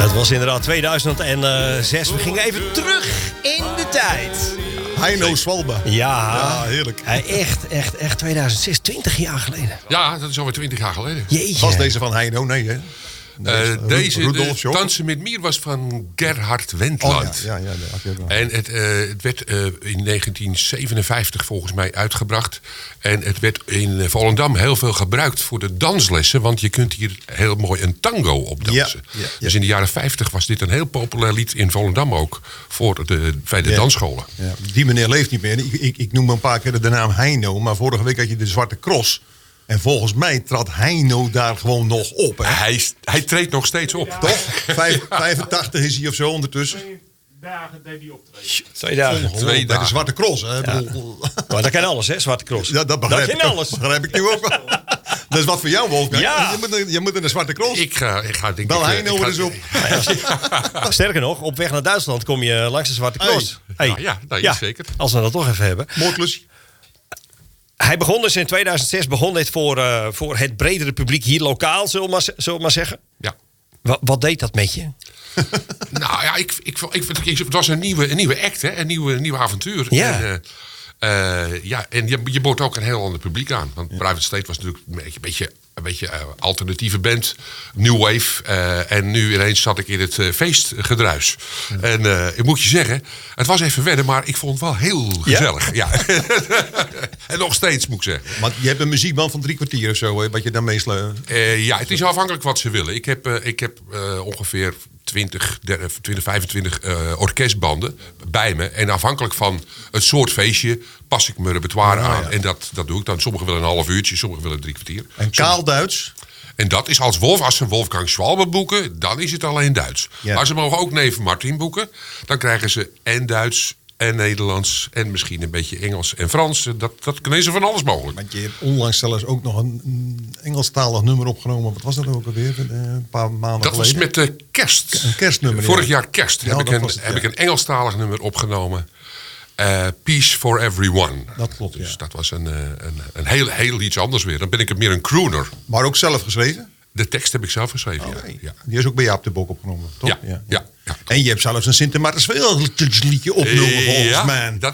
Dat was inderdaad 2006. We gingen even terug in de tijd. Heino Swalba. Ja, heerlijk. Echt 2006, 20 jaar geleden. Ja, dat is alweer 20 jaar geleden. Jeetje. Was deze van Heino? Nee, hè? Deze Dansen met Mier was van Gerhard Wendland. Ja. En het werd in 1957 volgens mij uitgebracht. En het werd in Volendam heel veel gebruikt voor de danslessen. Want je kunt hier heel mooi een tango op dansen. Ja. Dus in de jaren 50 was dit een heel populair lied in Volendam ook. Bij de dansscholen. Ja. Die meneer leeft niet meer. Ik noem een paar keer de naam Heino. Maar vorige week had je de Zwarte Cross. En volgens mij trad Heino daar gewoon nog op. Hè? Hij treedt nog steeds op. Toch? 85 is hij of zo ondertussen. 2 dagen deed hij optreden. 2 dagen. Bij de Zwarte Cross. Hè? Ja. Maar dat kan alles, hè, Zwarte Cross. Ja, dat begrijp dat ik. kan alles. Dat begrijp ik nu ook wel. Dat is wat voor jou, Wolfgang. Ja. Je moet in de Zwarte Cross. Ik ga denk ik... Bel Heino eens op. Sterker nog, op weg naar Duitsland kom je langs de Zwarte Cross. Ja, zeker. Als we dat toch even hebben. Moordklus. Hij begon dus in 2006 dit voor het bredere publiek hier lokaal, zullen we maar zeggen. Ja. Wat deed dat met je? Nou ja, het was een nieuwe act, hè? Een nieuwe avontuur. Ja. En je bood ook een heel ander publiek aan. Want Private State was natuurlijk een beetje alternatieve band. New Wave. En nu ineens zat ik in het feestgedruis. En ik moet je zeggen, het was even wennen, maar ik vond het wel heel gezellig. Ja? En nog steeds, moet ik zeggen. Maar je hebt een muziekband van 3 kwartier of zo, hè, wat je dan meesleurt. Ja, het is afhankelijk wat ze willen. Ik heb ongeveer 25 orkestbanden bij me. En afhankelijk van het soort feestje pas ik mijn repertoire aan. En dat doe ik dan. Sommigen willen een half uurtje, sommigen willen 3 kwartier. En kaal Duits? En dat is als ze Wolfgang Schwalbe boeken, dan is het alleen Duits. Ja. Maar ze mogen ook neef Martin boeken. Dan krijgen ze en Duits en Nederlands en misschien een beetje Engels en Frans. Dat kunnen ze van alles mogelijk. Want je hebt onlangs zelfs ook nog een Engelstalig nummer opgenomen. Wat was dat ook alweer? Een paar maanden Dat geleden. was met de kerst. Een kerstnummer. Vorig jaar kerst Ja, heb ik een Engelstalig nummer opgenomen. Peace for Everyone. Dat klopt, Dus ja. dat was een heel iets anders weer. Dan ben ik meer een crooner. Maar ook zelf geschreven? De tekst heb ik zelf geschreven, ja. Die is ook bij Jaap de Bok opgenomen, toch? Ja. En je hebt zelfs een Sint Maartensveel liedje opgenomen volgens mij. Dat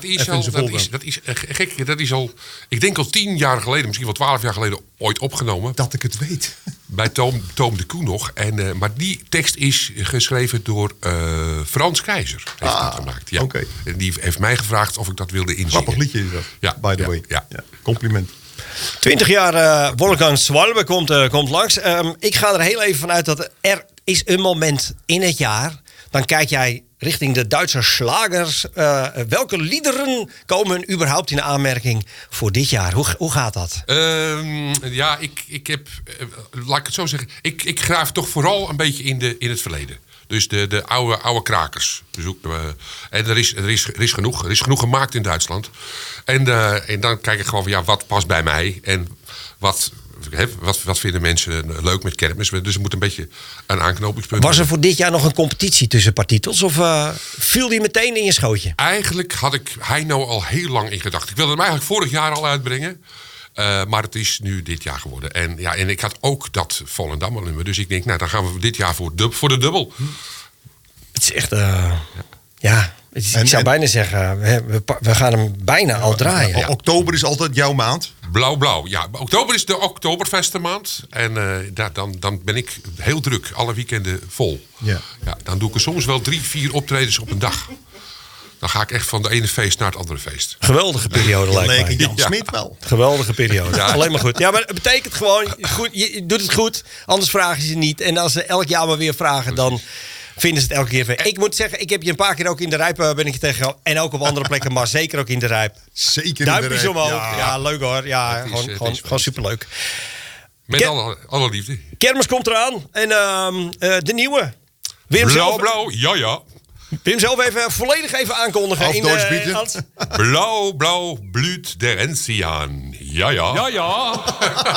is al, ik denk al 10 jaar geleden, misschien wel 12 jaar geleden ooit opgenomen. Dat ik het weet. Bij Toom de Koe nog. Maar die tekst is geschreven door Frans Keizer. Heeft dat gemaakt. Ja. Okay. En die heeft mij gevraagd of ik dat wilde inzingen. Grappig liedje is dat, Ja, by the way. Ja. Compliment. 20 jaar Wolfgang Schwalbe komt langs. Ik ga er heel even vanuit dat er is een moment in het jaar. Dan kijk jij richting de Duitse slagers. Welke liederen komen überhaupt in aanmerking voor dit jaar? Hoe gaat dat? Ik heb, laat ik het zo zeggen. Ik graaf toch vooral een beetje in het verleden. Dus de oude krakers. En er is genoeg. Er is genoeg gemaakt in Duitsland. En dan kijk ik gewoon van wat past bij mij. En wat vinden mensen leuk met kermis. Dus er moet een beetje een aanknopingspunt. Was er voor dit jaar nog een competitie tussen partitels? Of viel die meteen in je schootje? Eigenlijk had ik Heino al heel lang in gedachten. Ik wilde hem eigenlijk vorig jaar al uitbrengen. Maar het is nu dit jaar geworden. En ik had ook dat Volendammer nummer. Dus ik denk, dan gaan we dit jaar voor de dubbel. Het is echt... ik zou bijna zeggen, we gaan hem bijna al draaien. Ja. Oktober is altijd jouw maand. Blauw. Ja, oktober is de Oktoberfestenmaand. En dan ben ik heel druk. Alle weekenden vol. Ja. Dan doe ik er soms wel 3-4 optredens op een dag. Dan ga ik echt van de ene feest naar het andere feest. Geweldige periode lijkt mij. Jan Smit wel. Geweldige periode. Ja. Alleen maar goed. Ja, maar het betekent gewoon, goed, je doet het goed. Anders vragen ze niet. En als ze elk jaar maar weer vragen, dan vinden ze het elke keer weer. Ik moet zeggen, ik heb je een paar keer ook in de Rijp ben ik je tegen. En ook op andere plekken, maar zeker ook in de Rijp. Zeker Duimpjes in de Rijp. omhoog. Ja, leuk hoor. Ja, gewoon superleuk. Met alle liefde. Kermis komt eraan. En de nieuwe. Blauw. Ja. Wim zelf even volledig aankondigen. Auf Deutsch bitte. Blauw, bloed der Enzian. Ja.